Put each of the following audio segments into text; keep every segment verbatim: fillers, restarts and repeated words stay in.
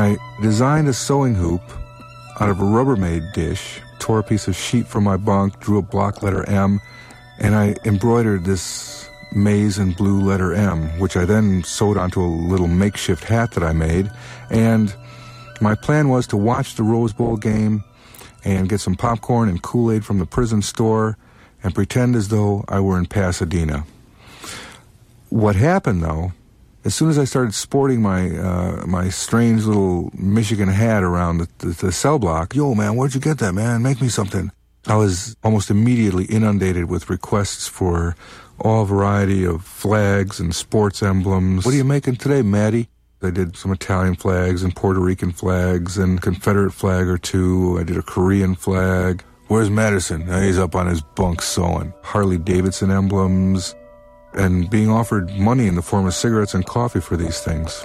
I designed a sewing hoop out of a Rubbermaid dish, tore a piece of sheet from my bunk, drew a block letter M, and I embroidered this maize and blue letter M, which I then sewed onto a little makeshift hat that I made. And my plan was to watch the Rose Bowl game and get some popcorn and Kool-Aid from the prison store and pretend as though I were in Pasadena. What happened, though, as soon as I started sporting my uh, my strange little Michigan hat around the, the, the cell block, yo, man, where'd you get that, man? Make me something. I was almost immediately inundated with requests for all variety of flags and sports emblems. What are you making today, Maddie? I did some Italian flags and Puerto Rican flags and Confederate flag or two. I did a Korean flag. Where's Madison? Uh, he's up on his bunk sewing. Harley Davidson emblems, and being offered money in the form of cigarettes and coffee for these things.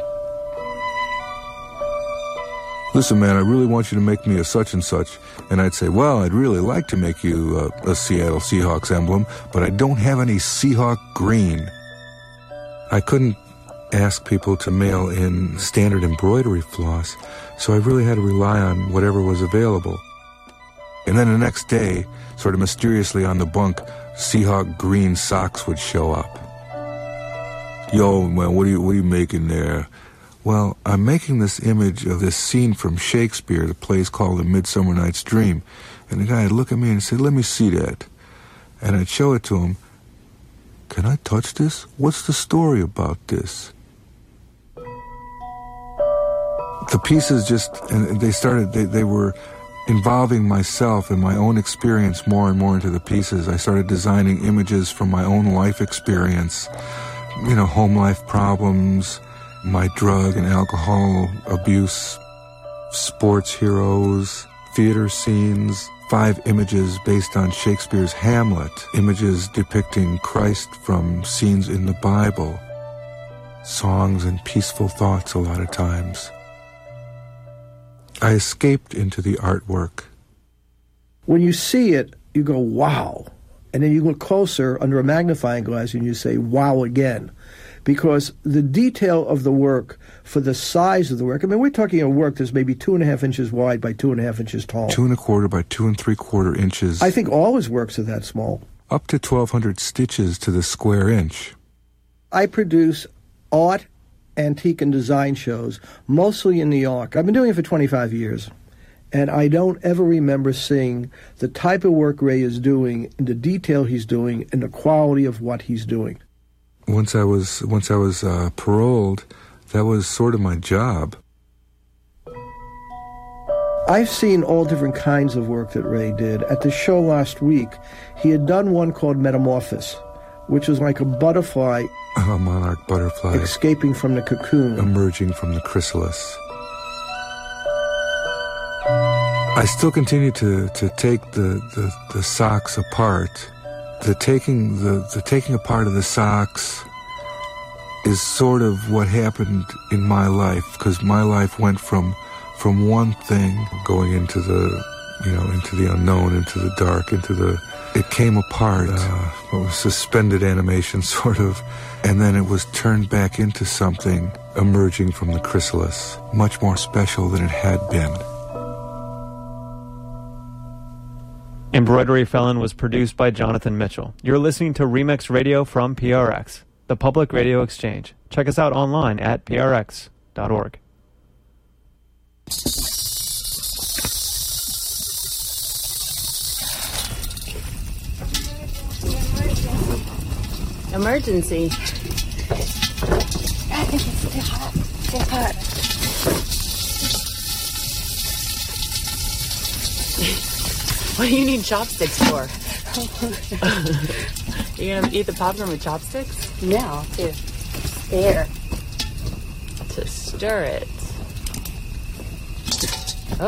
Listen, man, I really want you to make me a such and such. And I'd say, well, I'd really like to make you a, a Seattle Seahawks emblem, but I don't have any Seahawk green. I couldn't ask people to mail in standard embroidery floss, so I really had to rely on whatever was available. And then the next day, sort of mysteriously on the bunk, Seahawk green socks would show up. Yo, man, what are you, what are you making there? Well, I'm making this image of this scene from Shakespeare, the play's called A Midsummer Night's Dream. And the guy would look at me and say, let me see that. And I'd show it to him. Can I touch this? What's the story about this? The pieces just, and they started, they, they were involving myself and my own experience more and more into the pieces. I started designing images from my own life experience, you know, home life problems, my drug and alcohol abuse, sports heroes, theater scenes, five images based on Shakespeare's Hamlet, images depicting Christ from scenes in the Bible, songs and peaceful thoughts a lot of times. I escaped into the artwork. When you see it, you go, wow. And then you look closer under a magnifying glass and you say, wow again. Because the detail of the work for the size of the work, I mean, we're talking a work that's maybe two and a half inches wide by two and a half inches tall. Two and a quarter by two and three quarter inches. I think all his works are that small. Up to twelve hundred stitches to the square inch. I produce art, antique, and design shows, mostly in New York. I've been doing it for twenty-five years. And I don't ever remember seeing the type of work Ray is doing, and the detail he's doing, and the quality of what he's doing. Once I was once I was uh, paroled, that was sort of my job. I've seen all different kinds of work that Ray did. At the show last week, he had done one called Metamorphosis, which was like a butterfly, a monarch butterfly, escaping from the cocoon, emerging from the chrysalis. I still continue to, to take the, the, the socks apart. The taking the, the taking apart of the socks is sort of what happened in my life, because my life went from from one thing going into the you know into the unknown, into the dark, into the it came apart. Uh, it was suspended animation, sort of, and then it was turned back into something emerging from the chrysalis, much more special than it had been. Embroidery Felon was produced by Jonathan Mitchell. You're listening to Remix Radio from P R X, the Public Radio Exchange. Check us out online at P R X dot org. Emergency. I think it's too hot. Too hot. What do you need chopsticks for? You gonna eat the popcorn with chopsticks? No, to stir. To stir it. Oh.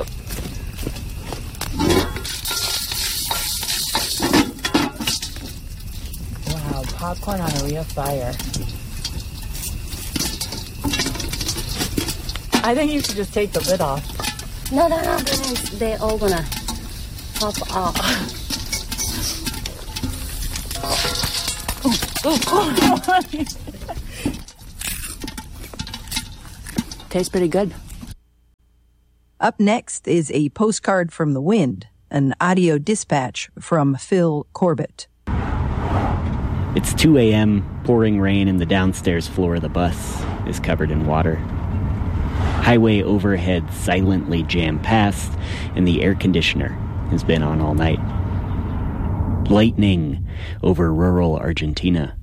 Wow, popcorn on a real fire. I think you should just take the lid off. No, no, no, then they're all gonna pop off. Oh, oh, oh. Tastes pretty good. Up next is a postcard from the wind, an audio dispatch from Phil Corbett. It's two a.m., pouring rain, and the downstairs floor of the bus is covered in water. Highway overhead silently jammed past, and the air conditioner has been on all night. Lightning over rural Argentina.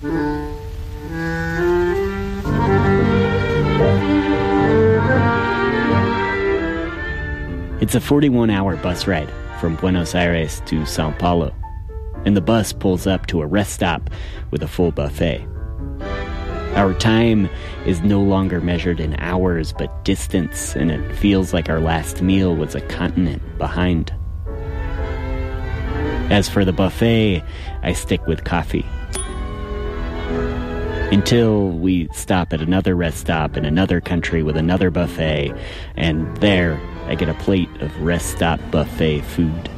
It's a forty-one hour bus ride from Buenos Aires to Sao Paulo, and the bus pulls up to a rest stop with a full buffet. Our time is no longer measured in hours but distance, and it feels like our last meal was a continent behind. As for the buffet, I stick with coffee. Until we stop at another rest stop in another country with another buffet, and there I get a plate of rest stop buffet food.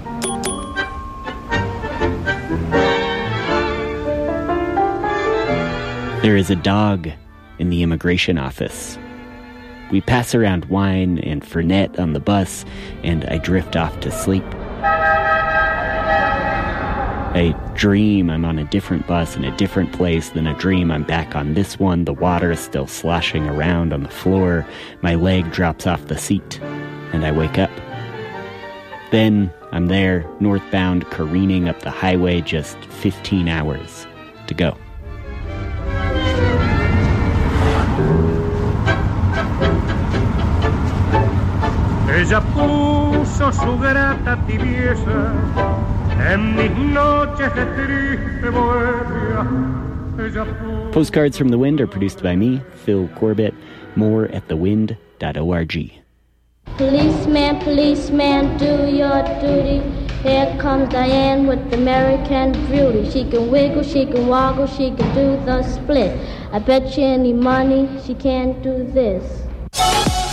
There is a dog in the immigration office. We pass around wine and Fernet on the bus, and I drift off to sleep. I dream I'm on a different bus in a different place, then I dream I'm back on this one. The water is still sloshing around on the floor. My leg drops off the seat, and I wake up. Then I'm there, northbound, careening up the highway, just fifteen hours to go. Ella puso su grata tibieza en mis noches de triste bohemia. Postcards from the Wind are produced by me, Phil Corbett. More at the wind dot org. Policeman, policeman, do your duty. Here comes Diane with the American Beauty. She can wiggle, she can woggle, she can do the split. I bet you any money she can't do this.